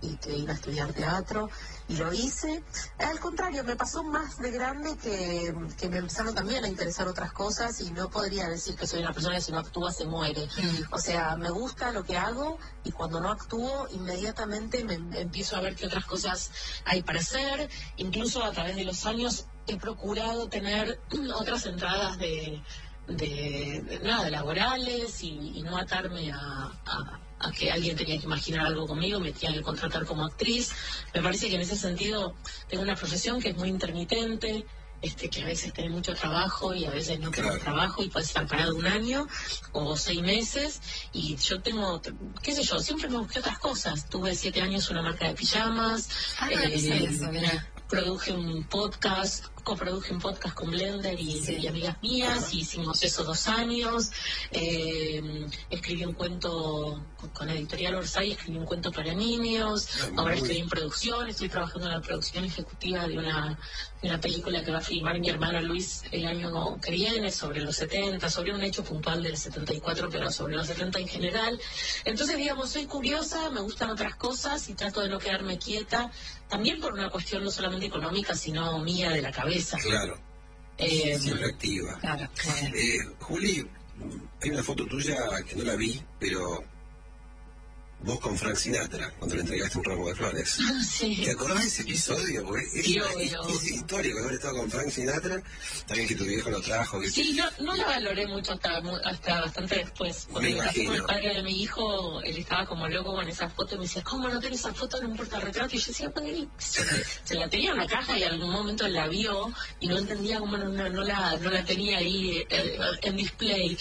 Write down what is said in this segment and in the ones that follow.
y que iba a estudiar teatro, y lo hice. Al contrario, me pasó más de grande que me empezaron también a interesar otras cosas, y no podría decir que soy una persona que si no actúa se muere. O sea, me gusta lo que hago, y cuando no actúo, inmediatamente me empiezo a ver qué otras cosas hay para hacer. Incluso a través de los años he procurado tener otras entradas de nada, laborales, y no atarme a que alguien tenía que imaginar algo conmigo, me tenía que contratar como actriz. Me parece que en ese sentido tengo una profesión que es muy intermitente, que a veces tenés mucho trabajo y a veces no tenés trabajo, y puedes estar parado 1 año o 6 meses, y yo tengo, qué sé yo, siempre me busqué otras cosas. Tuve 7 años una marca de pijamas, produje un podcast, coproduje un podcast con Blender y amigas mías, y hicimos eso 2 años. Escribí un cuento con Editorial Orsay, escribí un cuento para niños. Ahora estoy en producción, estoy trabajando en la producción ejecutiva de una película que va a filmar mi hermano Luis el año que viene, sobre los 70, sobre un hecho puntual del 74, pero sobre los 70 en general. Entonces, digamos, soy curiosa, me gustan otras cosas y trato de no quedarme quieta, también por una cuestión no solamente económica, sino mía, de la cabeza. Claro. Siempre activa. Claro. Juli, hay una foto tuya que no la vi, pero vos con Frank Sinatra, cuando le entregaste un ramo de flores. Sí. ¿Te acordás de ese episodio? Porque es histórico haber estado con Frank Sinatra, también que tu viejo lo trajo. Sí, no lo valoré mucho hasta bastante después. Porque el padre de mi hijo, él estaba como loco con esa foto, y me decía, ¿cómo no tenés esa foto en un portarretrato? Y yo decía, pues, se la tenía en una caja, y en algún momento la vio y no entendía cómo no la tenía ahí en display.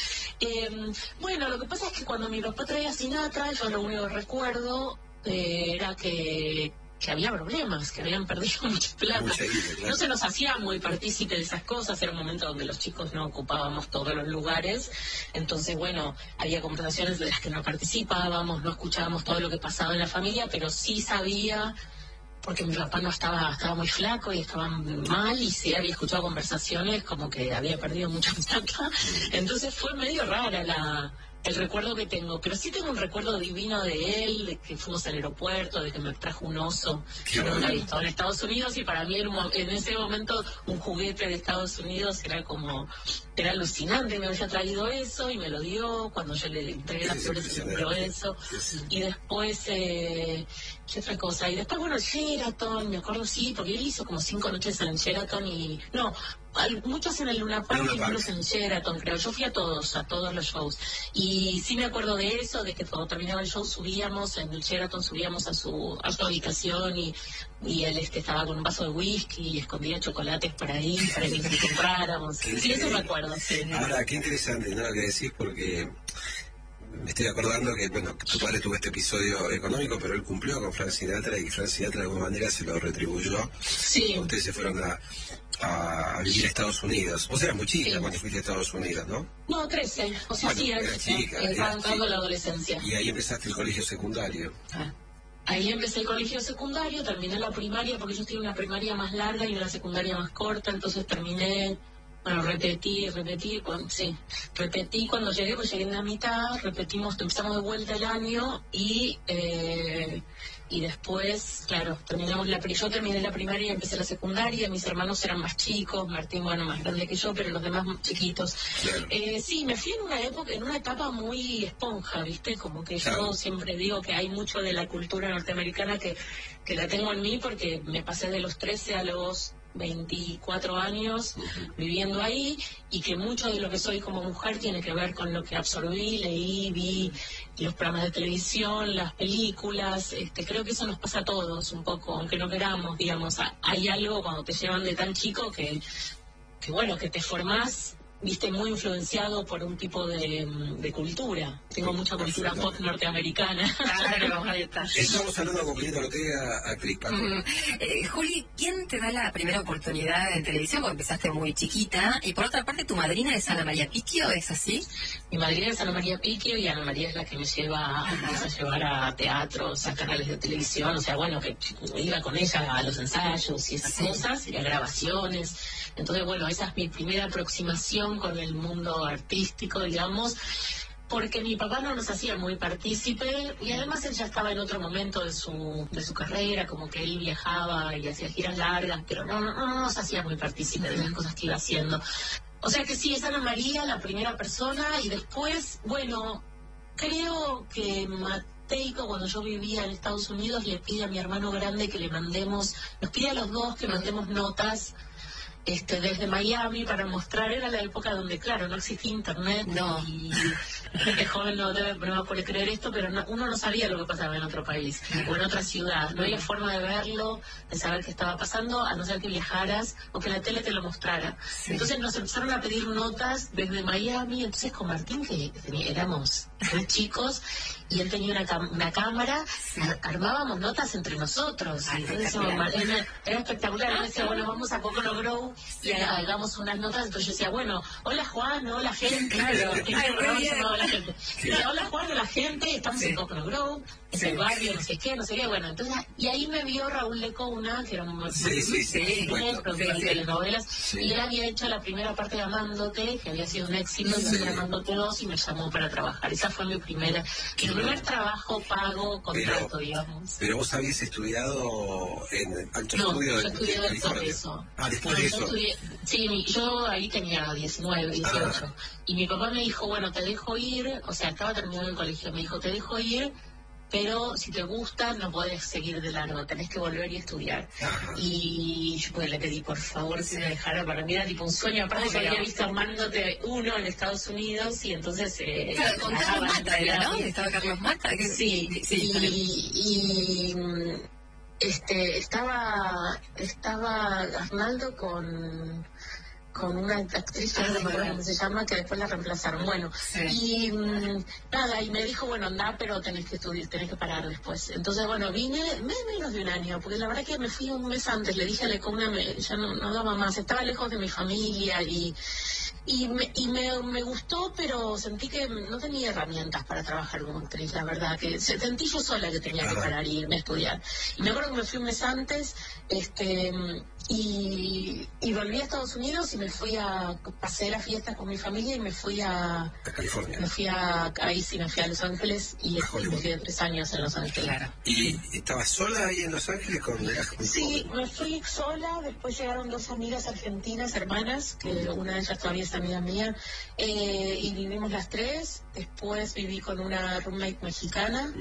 Bueno, lo que pasa es que cuando mi papá traía Sinatra, yo lo único que recuerdo era que había problemas, que habían perdido mucha plata. No se nos hacía muy partícipe de esas cosas, era un momento donde los chicos no ocupábamos todos los lugares, entonces bueno, había conversaciones de las que no participábamos, no escuchábamos todo lo que pasaba en la familia, pero sí sabía, porque mi papá estaba muy flaco y estaba mal, y sí había escuchado conversaciones como que había perdido mucha plata. Entonces fue medio rara el recuerdo que tengo, pero sí tengo un recuerdo divino de él, de que fuimos al aeropuerto, de que me trajo un oso que no había visto en Estados Unidos, y para mí en ese momento un juguete de Estados Unidos era alucinante. Me había traído eso y me lo dio, cuando yo le entregué las flores y me dio eso. Y después ¿qué otra cosa? Y después, bueno, el Sheraton, me acuerdo, sí, porque él hizo como 5 noches en el Sheraton, muchos en el Luna Park y unos en Sheraton, creo. Yo fui a todos los shows. Y sí me acuerdo de eso, de que cuando terminaba el show en el Sheraton subíamos a su habitación, y él estaba con un vaso de whisky y escondía chocolates para que compráramos. Sí, eso me acuerdo, sí. Ahora, qué interesante, ¿no?, lo que decís, porque me estoy acordando que, bueno, tu padre tuvo este episodio económico, pero él cumplió con Frank Sinatra, y Frank Sinatra de alguna manera se lo retribuyó. Sí. Ustedes se fueron a vivir a Estados Unidos. Vos eras muy chica cuando fuiste a Estados Unidos, ¿no? No, 13. O sea, bueno, sí, era chica. Arrancando la adolescencia. Y ahí empezaste el colegio secundario. Ahí empecé el colegio secundario, terminé la primaria, porque yo estuve una primaria más larga y una secundaria más corta, entonces terminé. Bueno, repetí cuando llegué, pues llegué en la mitad, empezamos de vuelta el año, y después, claro, yo terminé la primaria y empecé la secundaria. Mis hermanos eran más chicos, Martín, bueno, más grande que yo, pero los demás más chiquitos. Claro. Sí, me fui en una etapa muy esponja, ¿viste? Como que yo siempre digo que hay mucho de la cultura norteamericana que la tengo en mí, porque me pasé de los 13 a los 24 años viviendo ahí, y que mucho de lo que soy como mujer tiene que ver con lo que absorbí, leí, vi los programas de televisión, las películas. Creo que eso nos pasa a todos un poco, aunque no queramos, digamos. Hay algo cuando te llevan de tan chico que bueno, que te formás, viste, muy influenciado por un tipo de cultura. Tengo mucha cultura pop norteamericana. Claro, ahí está. Estamos hablando con Julieta Ortega, actriz. Juli, ¿quién te da la primera oportunidad en televisión? Porque empezaste muy chiquita. Y por otra parte, ¿tu madrina es Ana María Picchio? ¿Es así? Mi madrina es Ana María Picchio, y Ana María es la que me empieza a llevar a teatros, a canales de televisión. O sea, bueno, que iba con ella a los ensayos y esas cosas, y a grabaciones. Entonces, bueno, esa es mi primera aproximación con el mundo artístico, digamos. porque mi papá no nos hacía muy partícipe y además él ya estaba en otro momento de su carrera, como que él viajaba y hacía giras largas, pero no nos hacía muy partícipe de las cosas que iba haciendo. O sea que sí, es Ana María la primera persona y después, bueno, creo que Mateico, cuando yo vivía en Estados Unidos, le pide a mi hermano grande que nos pide a los dos que mandemos notas desde Miami para mostrar. Era la época donde, claro, no existía internet. No. Y gente joven no va a poder creer esto, pero uno no sabía lo que pasaba en otro país o en otra ciudad. No había forma de verlo, de saber qué estaba pasando, a no ser que viajaras o que la tele te lo mostrara. Sí. Entonces nos empezaron a pedir notas desde Miami. Entonces con Martín, que éramos muy chicos, y él tenía una cámara, armábamos notas entre nosotros. Entonces, era espectacular. Él decía, bueno, vamos a Pocono Grow y hagamos unas notas. Entonces yo decía, bueno, hola Juan, hola gente. Claro. La gente. Decía, hola Juan, hola gente, estamos en Pocono Grow, es el barrio, no sé qué. Bueno, entonces, y ahí me vio Raúl Lecona, que era un productor de telenovelas, y él había hecho la primera parte de Amándote, que había sido un éxito, y Amándote 2, y me llamó para trabajar. Esa fue mi primer trabajo pago, contrato, digamos. Pero vos habías estudiado en Alto Estudio de California. Después de eso. Después de eso. Yo ahí tenía 19, 18. Y mi papá me dijo, bueno, te dejo ir, o sea, estaba terminando el colegio, me dijo, te dejo ir, pero si te gusta no podés seguir de largo, tenés que volver y estudiar. Y yo pues le pedí, por favor, si me dejara. Para mí era tipo un sueño, aparte que había visto Amándote 1 en Estados Unidos, y entonces... con Carlos Mata era, ¿no? Estaba Carlos Mata. Sí, estaba Arnaldo con una actriz, no me acuerdo cómo se llama, que después la reemplazaron. Bueno, y nada, y me dijo, bueno, anda, pero tenés que estudiar, tenés que parar después. Entonces, bueno, vine menos de un año, porque la verdad que me fui un mes antes, le dije a Lecona, ya no daba más, estaba lejos de mi familia y me gustó, pero sentí que no tenía herramientas para trabajar como actriz, la verdad, que sentí yo sola que tenía que parar y irme a estudiar. Y me acuerdo que me fui un mes antes, y volví a Estados Unidos y pasé las fiestas con mi familia y me fui a California. Me fui a Los Ángeles y me quedé 3 años en Los Ángeles. Claro. ¿Y estabas sola ahí en Los Ángeles con Sí, me fui sola, después llegaron 2 amigas argentinas, hermanas, que una de ellas todavía es amiga mía, y vivimos las 3, después viví con una roommate mexicana,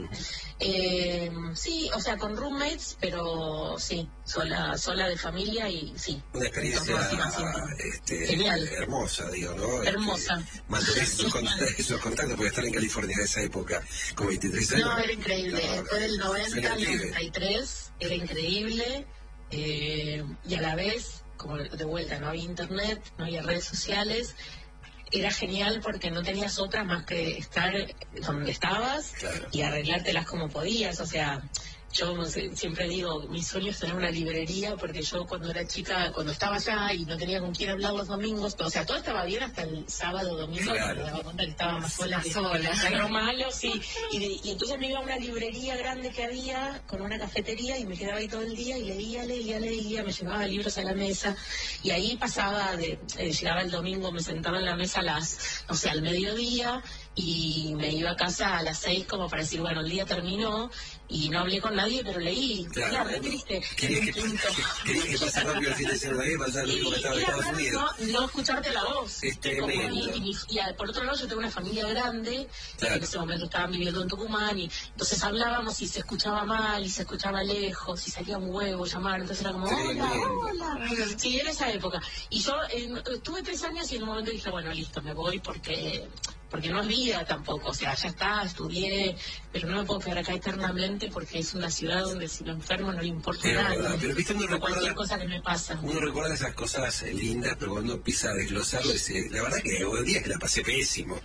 sí, o sea, con roommates, pero sí, sola de familia y sí. Una experiencia genial. Hermosa, digo, ¿no? Hermosa. Mantener esos contactos, porque estar en California en esa época, con 23 años. No, era increíble. Después del 90 al 93, era increíble. Y a la vez, como de vuelta, no había internet, no había redes sociales. Era genial porque no tenías otra más que estar donde estabas y arreglártelas como podías, o sea... Yo siempre digo, mi sueño es tener una librería, porque yo cuando era chica, cuando estaba allá y no tenía con quién hablar los domingos, o sea, todo estaba bien hasta el sábado, domingo, cuando me daba cuenta que estaba más sola. Algo malo, sí. Y entonces me iba a una librería grande que había, con una cafetería, y me quedaba ahí todo el día y leía, me llevaba libros a la mesa, y ahí pasaba, llegaba el domingo, me sentaba en la mesa al mediodía, y me iba a casa a las 6 como para decir, bueno, el día terminó, y no hablé con nadie, pero leí. Claro, triste. Querías que pasara rápido el fin de semana, pasar lo mismo que estaba en Estados Unidos. No escucharte la voz. Es tremendo. Y por otro lado, yo tengo una familia grande, que en ese momento estaban viviendo en Tucumán, y entonces hablábamos y se escuchaba mal, y se escuchaba lejos, y salía un huevo llamar, entonces era como, hola. Sí, era esa época. Y yo estuve 3 años y en un momento dije, bueno, listo, me voy porque no es vida tampoco, o sea, ya está, estudié, pero no me puedo quedar acá eternamente porque es una ciudad donde si me enfermo no le importa nada. Pero viste, cualquier cosa que me pasa. Uno recuerda esas cosas lindas, pero cuando empieza a desglosarlo, la verdad que hoy día que la pasé pésimo.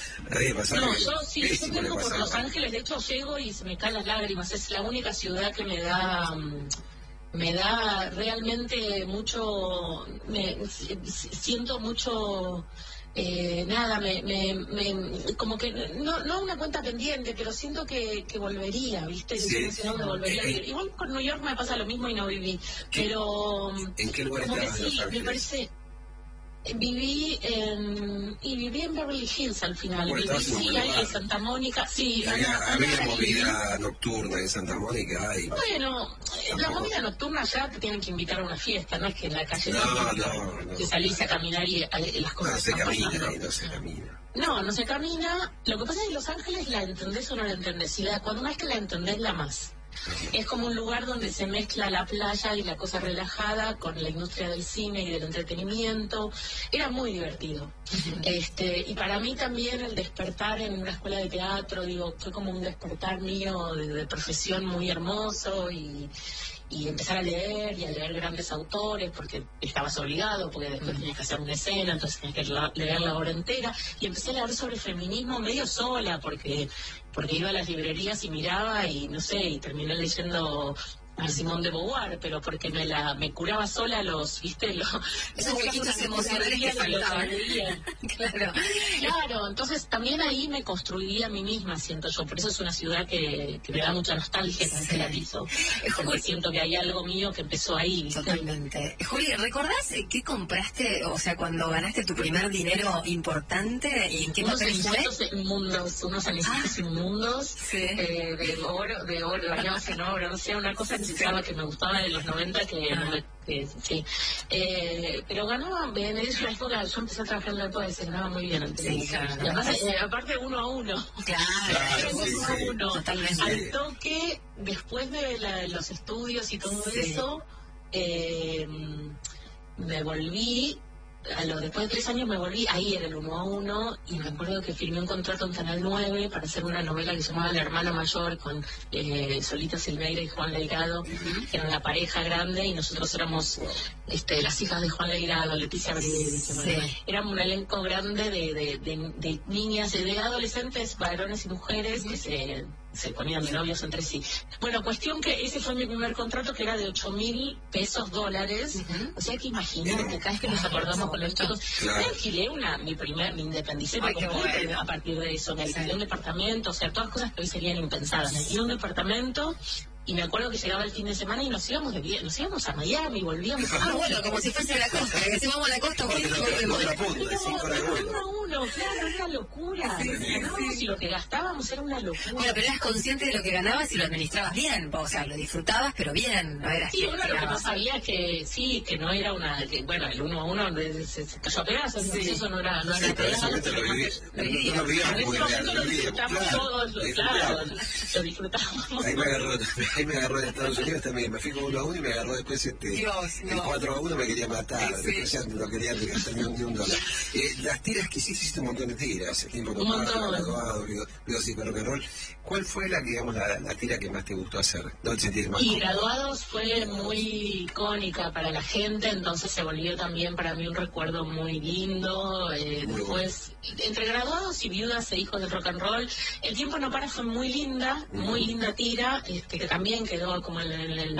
Yo vengo por Los Ángeles, de hecho llego y se me caen las lágrimas, es la única ciudad que me da realmente mucho, siento mucho... como que no una cuenta pendiente, pero siento que volvería, ¿viste? Igual con New York me pasa lo mismo y no viví, pero ¿en qué lugar estabas? Me parece Viví en Beverly Hills al final. Bueno, viví en Santa Mónica. Sí, había movida nocturna en Santa Mónica. Bueno, la movida nocturna ya te tienen que invitar a una fiesta, no es que en la calle que salís a caminar y las cosas no se camina. No se camina. Lo que pasa es que Los Ángeles la entendés o no la entendés. Y cuando una vez que la entendés, la más. Es como un lugar donde se mezcla la playa y la cosa relajada con la industria del cine y del entretenimiento. Era muy divertido. Y para mí también el despertar en una escuela de teatro, fue como un despertar mío de profesión muy hermoso y empezar a leer grandes autores porque estabas obligado, porque después tenías que hacer una escena, entonces tenías que leer la obra entera, y empecé a leer sobre feminismo medio sola porque iba a las librerías y miraba y no sé, y terminé leyendo a Simone de Beauvoir, pero porque me curaba sola esos huequitos emocionales que faltaban. Claro, entonces también ahí me construí a mí misma, siento yo, por eso es una ciudad que me da mucha nostalgia desde la piso, porque siento que hay algo mío que empezó ahí, ¿viste? Totalmente. Juli, ¿recordás qué compraste, o sea, cuando ganaste tu primer dinero importante y en qué papel fue? Unos anillitos inmundos, sí. de oro, bañados en oro, no sé, una cosa que me gustaba de los 90 sí. Pero ganaba bien, en esa época yo empecé a trabajar en la época y se ganaba muy bien en televisión. Sí, y además, aparte 1 a 1. Claro, 1 a 1. Totalmente. Al toque, después de los estudios y todo eso, me volví. Después de 3 años me volví, ahí era el 1 a 1, y me acuerdo que firmé un contrato en Canal 9 para hacer una novela que se llamaba La Hermana Mayor, con Solita Silveira y Juan Leirado, que eran la pareja grande, y nosotros éramos las hijas de Juan Leirado, Leticia Brede, éramos un elenco grande de niñas, de adolescentes, varones y mujeres, que se ponían de novios entre sí. Bueno, cuestión que ese fue mi primer contrato, que era de $8,000 dólares. O sea que imagínate, cada vez que nos acordamos con los chicos, me alquilé me independicé a partir de eso, me alquilé un departamento, o sea, todas cosas que hoy serían impensadas. Me alquilé un departamento. Y me acuerdo que llegaba el fin de semana y nos íbamos a Miami, volvíamos a... bueno, como si fuese la costa, que si vamos a la costa, claro, era una locura. Y lo que gastábamos era una locura. Bueno, pero eras consciente de lo que ganabas y lo administrabas bien, o sea, lo disfrutabas, pero bien, no eras... Sí, bueno, lo que no sabía es que no era bueno, el 1 a 1 se cayó a pedazos, eso no era lo disfrutamos todos, claro, lo disfrutábamos. Ahí me agarró en Estados Unidos también, me fui con 1 a 1 y me agarró después el 4 a 1, me quería matar, después ya no quería gastar ni un dólar. Las tiras que hiciste un montón de tiras, hace tiempo no paro, graduado, sí, pero rock and roll. ¿Cuál fue la tira que más te gustó hacer? ¿Dónde te sentís más cómodo? Graduados fue muy icónica para la gente, entonces se volvió también para mí un recuerdo muy lindo. Después, entre Graduados y Viudas e Hijos del Rock and Roll, El Tiempo No Para fue muy linda tira, que también quedó como en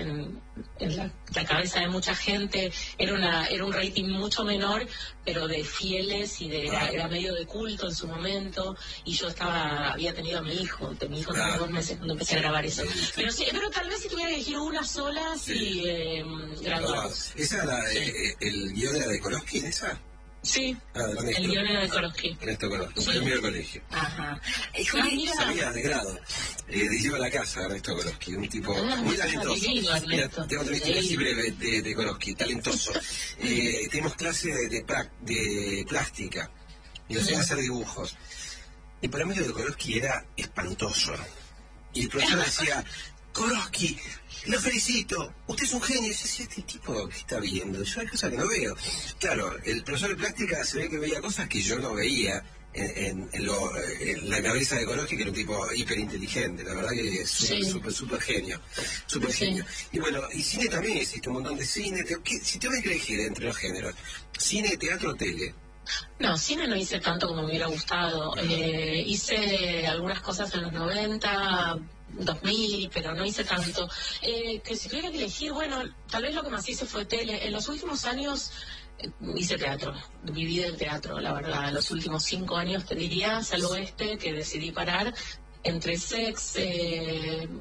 la cabeza de mucha gente. Era un rating mucho menor, pero de fieles y era medio de culto en su momento, y yo había tenido a mi hijo tenía 2 meses cuando empecé a grabar eso. Pero tal vez si tuviera que elegir una sola, Graduados. ¿Esa era el guion era de Korosky, esa? Sí, el guion era de Korosky. Ernesto Korosky, fue el mío colegio. Ajá. Salía de grado. Lleva a la casa Ernesto Korosky, un tipo muy talentoso. Mira, tengo otra historia así breve de Korosky, talentoso. Tenemos clase de plástica y nos iban a hacer dibujos. Y para mí lo de Korosky era espantoso. Y el profesor decía, Korosky, lo felicito, usted es un genio. Y yo decía, este tipo que está viendo, yo hay cosas que no veo. Claro, el profesor de plástica se ve que veía cosas que yo no veía en la cabeza de Korosky, que era un tipo hiperinteligente, la verdad que es súper genio, súper genio. Y bueno, y cine también, existe un montón de cine. Si te vas a elegir entre los géneros, cine, teatro, tele. No, cine no hice tanto como me hubiera gustado. Hice algunas cosas en los 90, 2000, pero no hice tanto. Que si tuviera que elegir, bueno, tal vez lo que más hice fue tele. En los últimos años hice teatro, viví del teatro, la verdad. En los últimos 5 años te diría, salvo que decidí parar. Entre Sex,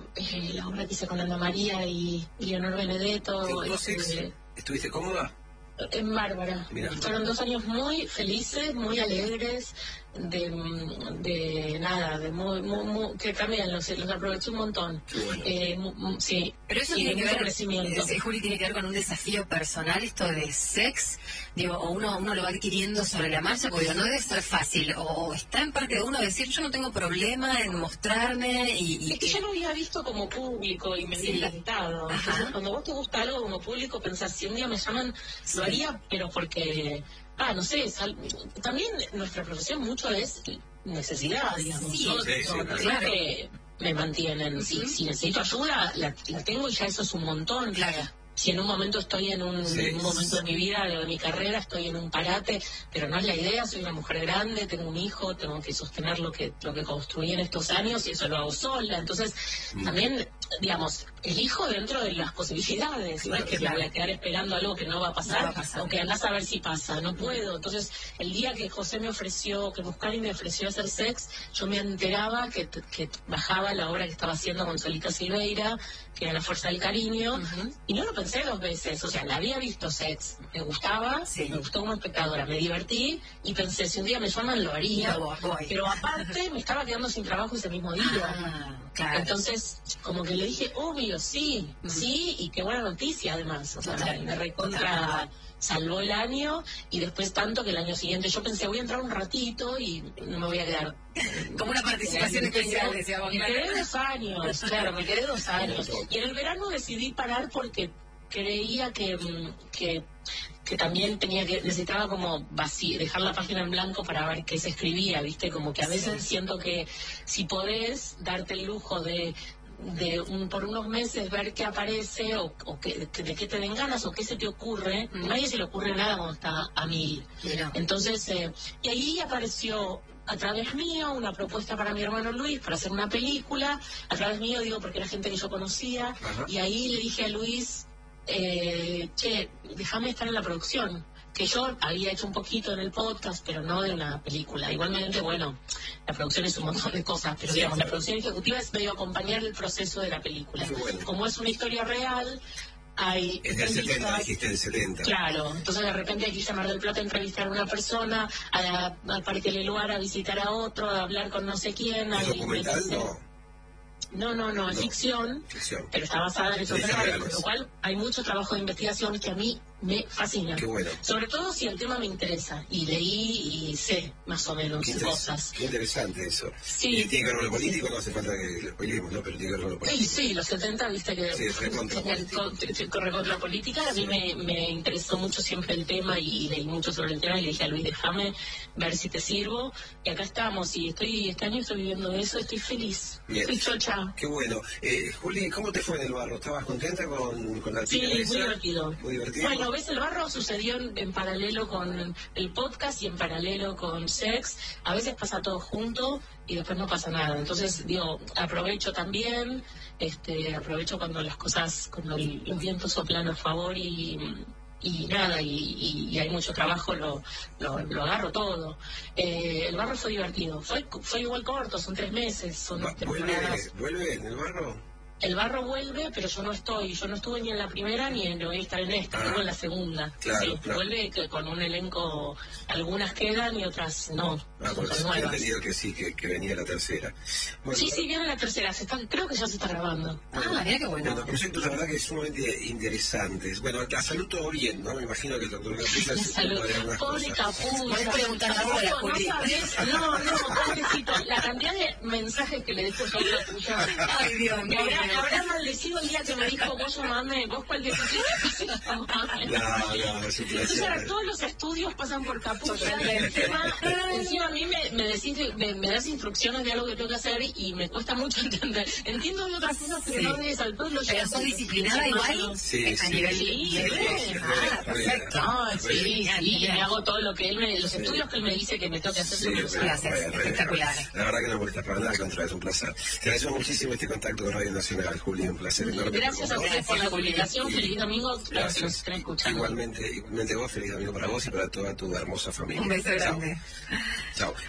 la obra que hice con Ana María y Leonor Benedetto. ¿Estuviste cómoda? En Bárbara. Mirá. Fueron 2 años muy felices, muy alegres, de que también los aproveché un montón. Bueno. Sí. Pero eso tiene que ver, crecimiento. Juli, tiene que ver con un desafío personal, esto de sex, digo, o uno lo va adquiriendo sobre la marcha, porque no debe ser fácil, o está en parte de uno decir, yo no tengo problema en mostrarme Es que yo lo había visto como público y me había encantado. Entonces, cuando vos te gusta algo como público, pensás, si un día me llaman, lo haría, pero porque... no sé, también nuestra profesión mucho es necesidad, digamos. Claro. Que me mantienen. Si necesito ayuda, la tengo y ya eso es un montón. Claro. Si en un momento estoy en un momento de mi vida, de mi carrera, estoy en un parate, pero no es la idea, soy una mujer grande, tengo un hijo, tengo que sostener lo que construí en estos años y eso lo hago sola. Entonces, también, digamos, elijo dentro de las posibilidades, no es que me voy a quedar esperando algo que no va a pasar, o que andás a ver si pasa, no puedo. Entonces, el día que José me ofreció, que Muscari me ofreció hacer sex, yo me enteraba que bajaba la obra que estaba haciendo con Solita Silveira, que era La Fuerza del Cariño, y no lo pensé 2 veces, o sea, la había visto sex, me gustaba, me gustó como espectadora, me divertí, y pensé, si un día me llaman lo haría, pero aparte me estaba quedando sin trabajo ese mismo día. Claro. Entonces, como que le dije, obvio, sí, y qué buena noticia además, o sea, me recontra salvó el año, y después tanto que el año siguiente yo pensé, voy a entrar un ratito y no me voy a quedar. Como una participación especial, decíamos. Me quedé 2 años, claro, me quedé 2 años. Y en el verano decidí parar porque creía que también necesitaba como dejar la página en blanco para ver qué se escribía, ¿viste? Como que a veces siento que si podés darte el lujo de por unos meses ver qué aparece o de qué te den ganas o qué se te ocurre, nadie se le ocurre nada cuando está a 1000. Entonces, y ahí apareció a través mío una propuesta para mi hermano Luis para hacer una película, a través mío digo porque era gente que yo conocía, y ahí le dije a Luis, déjame estar en la producción, que yo había hecho un poquito en el podcast, pero no de una película. Igualmente, bueno, la producción es un montón de cosas, pero digamos, la producción ejecutiva es medio acompañar el proceso de la película. Como es una historia real, hay... Es del 70, dijiste del 70. Claro, entonces de repente hay que ir a Mar del Plata a entrevistar a una persona, al Parque Leluar a visitar a otro, a hablar con no sé quién. ¿Es documental? No, es ficción, pero está basada en esos reales, con lo cual hay mucho trabajo de investigación que a mí me fascina. Qué bueno. Sobre todo si el tema me interesa, y leí y sé más o menos cosas. Qué interesante eso. Sí. ¿Y tiene que ver con lo político? No hace falta que lo spoilemos, ¿no? Pero tiene que ver con lo político. Sí, los 70, viste que corre contra la política. A mí me interesó mucho siempre el tema y leí mucho sobre el tema y le dije a Luis, déjame ver si te sirvo. Y acá estamos, y este año estoy viviendo eso, estoy feliz. Bien. Estoy chocha. Qué bueno. Juli, ¿cómo te fue en el barro? ¿Estabas contenta con la Sí, actividad? muy divertido. Muy divertido. Bueno, ves, el barro sucedió en paralelo con el podcast y en paralelo con sex. A veces pasa todo junto y después no pasa nada. Entonces, digo, aprovecho también, aprovecho cuando las cosas, cuando los vientos soplan a favor y nada, y hay mucho trabajo, lo agarro todo. El barro fue divertido. Fue igual corto, son 3 meses, son temporadas. ¿Vuelve en el barro? El barro vuelve, pero yo no estuve ni en la primera ni en voy a estar en esta, estuve en la segunda. Claro. Vuelve con un elenco, algunas quedan y otras no. Pues he entendido que sí, que venía la tercera. Bueno, sí, viene la tercera, creo que ya se está grabando. Mira qué bueno. Bueno, proyectos la verdad que es sumamente interesantes. Bueno, la salud todo bien, ¿no? Me imagino que el doctor Capucha se puede algunas Pobre cosas. Capucha. Podés preguntar ahora, Juli. No, pobrecito, la cantidad de mensajes que le dejo yo a Capucha. Ay, Dios mío. Habrá maldecido el día que me dijo, vos llamame, vos cualquier cosa. No, es un placer. Entonces ahora todos los estudios pasan por Capucha. Encima a mí me das instrucciones de algo que tengo que hacer y me cuesta mucho entender. Entiendo de otras cosas, pero no de eso. Pero sos disciplinada igual. Sí. A nivel perfecto. Sí, me hago todo lo que él los estudios que él me dice que me tengo que hacer. Espectacular. La verdad que no molesta para nada, al contrario, es un placer. Te agradezco muchísimo este contacto con Radio Nacional, Juli, un placer enorme. Gracias a ustedes por la publicación, feliz domingo, gracias que nos estén escuchando. Igualmente vos, feliz domingo para vos y para toda tu hermosa familia. Un beso grande. Chao.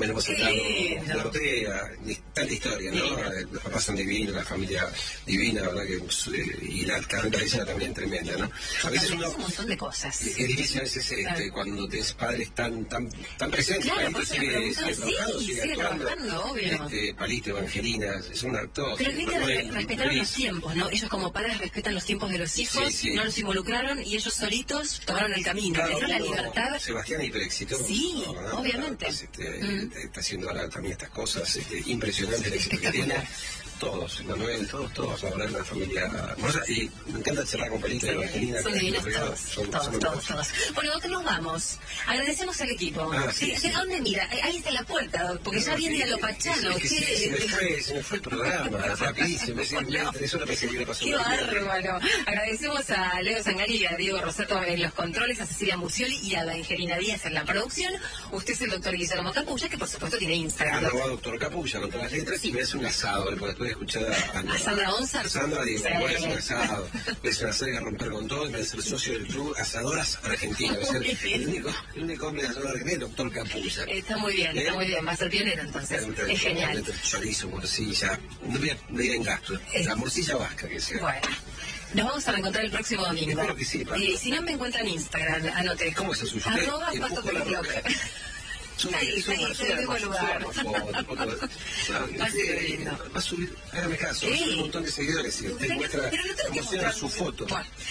venimos sentando la botella, tanta historia, ¿no? Los papás son divinos, la familia divina, ¿verdad? Y la carrera de ella también tremenda, ¿no? A veces uno... un montón de cosas. Es difícil a veces cuando tienes padres tan presentes, Palito sigue trabajando, obvio. Palito, Evangelina, es un actor. Pero respetaron los tiempos, ¿no? Ellos como padres respetan los tiempos de los hijos, no los involucraron y ellos solitos tomaron el camino, le dieron la libertad. Sebastián hiperexitoso. Sí, obviamente. Está haciendo ahora también estas cosas, impresionante el éxito que tiene. Todos, Manuel, todos, ahora en la familia hermosa. Y me encanta charlar con Palito y Evangelina. Son divinos todos. Bueno, doctor, nos vamos. Agradecemos al equipo. ¿De dónde mira? Ahí está la puerta, porque ya viene a lo pachano. Se me fue el programa, rapidísimo. Qué bárbaro. Agradecemos a Leo Sangali, a Diego Rosato en los controles, a Cecilia Murcioli y a la Angelina Díaz en la producción. Usted es el doctor Guillermo Capulla, que por supuesto tiene Instagram. Doctor Capulla, con todas las letras, y me hace un asado, porque después de escuchar a Sandra Onzar. Sandra, digo, voy a hacer un asado, voy a hacer una serie a romper con todo, y voy a ser socio del club Asadoras Argentinas. Va a ser el único hombre de asador argentino, el doctor Capulla. Está muy bien, va a ser pionero entonces. Es genial. Chorizo, morcilla, no voy a ir en gasto, la morcilla vasca que sea. Bueno. Nos vamos a reencontrar el próximo domingo. Espero que sí, y si no me encuentran en Instagram, anote. ¿Cómo es eso suyo? @pasto_blog. Ahí, en el mismo lugar. Va a subir, hágame caso, un montón de seguidores y usted muestra su foto.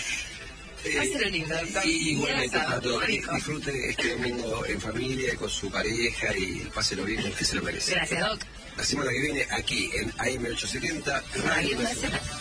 Y igualmente para todos, disfrute este domingo en familia, con su pareja y páselo bien, porque se lo merece. Gracias, Doc. La semana que viene aquí en AM870 Radio Nacional.